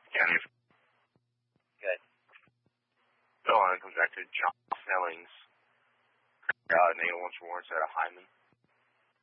County. Good. So it comes back to John Snelling's negative 1 for warrants out of Hyman.